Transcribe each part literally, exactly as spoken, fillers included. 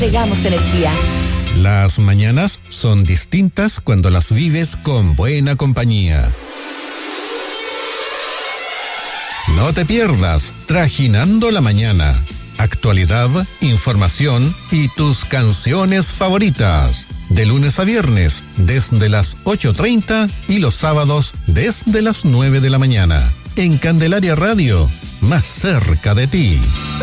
Entregamos energía. Las mañanas son distintas cuando las vives con buena compañía. No te pierdas Trajinando la Mañana. Actualidad, información y tus canciones favoritas. De lunes a viernes, desde las ocho treinta y los sábados desde las nueve de la mañana. En Candelaria Radio, más cerca de ti.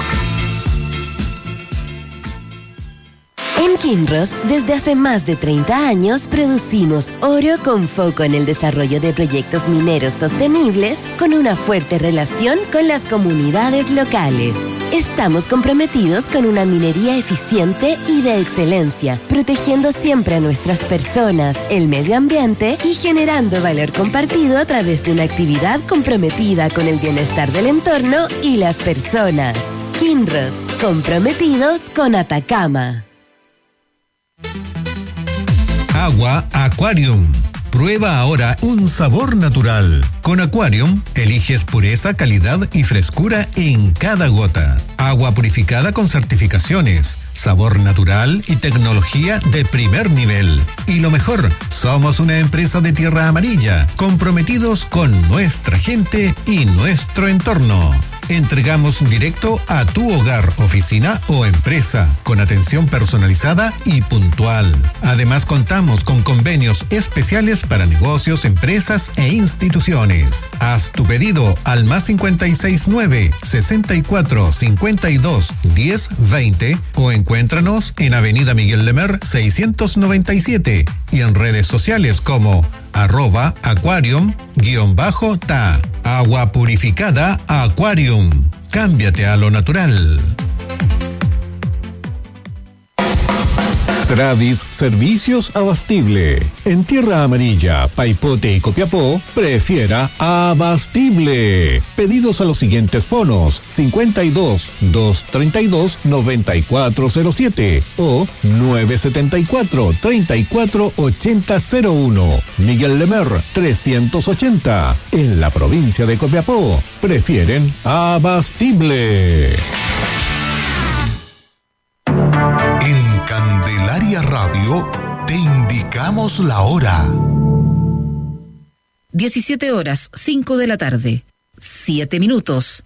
En Kinross, desde hace más de treinta años, producimos oro con foco en el desarrollo de proyectos mineros sostenibles con una fuerte relación con las comunidades locales. Estamos comprometidos con una minería eficiente y de excelencia, protegiendo siempre a nuestras personas, el medio ambiente y generando valor compartido a través de una actividad comprometida con el bienestar del entorno y las personas. Kinross, comprometidos con Atacama. Agua Aquarium. Prueba ahora un sabor natural. Con Aquarium, eliges pureza, calidad y frescura en cada gota. Agua purificada con certificaciones, sabor natural y tecnología de primer nivel. Y lo mejor, somos una empresa de tierra amarilla, comprometidos con nuestra gente y nuestro entorno. Entregamos directo a tu hogar, oficina o empresa, con atención personalizada y puntual. Además, contamos con convenios especiales para negocios, empresas e instituciones. Haz tu pedido al más cincuenta y seis nueve, sesenta y cuatro, cincuenta y dos, diez, veinte o encuéntranos en Avenida Miguel Lemer seiscientos noventa y siete y en redes sociales como arroba aquarium guión bajo ta. Agua purificada Aquarium. Cámbiate a lo natural. Tradis Servicios Abastible. En Tierra Amarilla, Paipote y Copiapó, prefiera Abastible. Pedidos a los siguientes fonos: cincuenta y dos, doscientos treinta y dos, noventa y cuatro cero siete o nueve setenta y cuatro, treinta y cuatro ochenta cero uno. Miguel Lemer trescientos ochenta. En la provincia de Copiapó, prefieren Abastible. Candelaria Radio, te indicamos la hora. diecisiete horas, cinco de la tarde, siete minutos.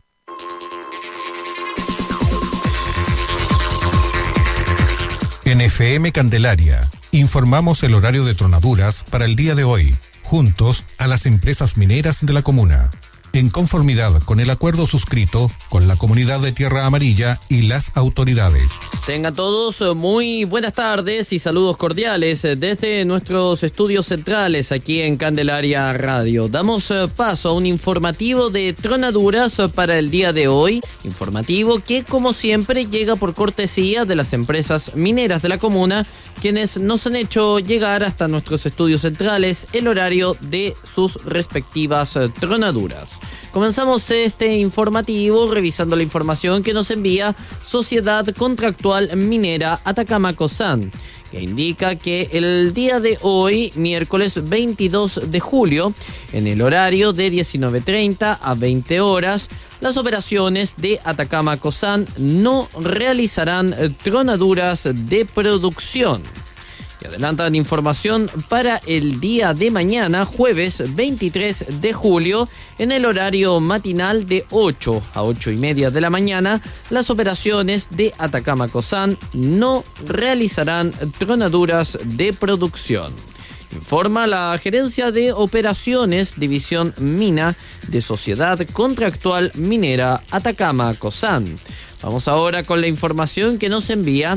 En F M Candelaria, informamos el horario de tronaduras para el día de hoy, juntos a las empresas mineras de la comuna, en conformidad con el acuerdo suscrito con la comunidad de Tierra Amarilla y las autoridades. Tengan todos muy buenas tardes y saludos cordiales desde nuestros estudios centrales aquí en Candelaria Radio. Damos paso a un informativo de tronaduras para el día de hoy, informativo que como siempre llega por cortesía de las empresas mineras de la comuna, quienes nos han hecho llegar hasta nuestros estudios centrales el horario de sus respectivas tronaduras. Comenzamos este informativo revisando la información que nos envía Sociedad Contractual Minera Atacama Cosan, que indica que el día de hoy, miércoles veintidós de julio, en el horario de diecinueve treinta a veinte horas, las operaciones de Atacama Cosan no realizarán tronaduras de producción. Y adelantan información para el día de mañana, jueves veintitrés de julio, en el horario matinal de ocho a ocho y media de la mañana, las operaciones de Atacama Cosan no realizarán tronaduras de producción. Informa la Gerencia de Operaciones, División Mina de Sociedad Contractual Minera Atacama Cosan. Vamos ahora con la información que nos envía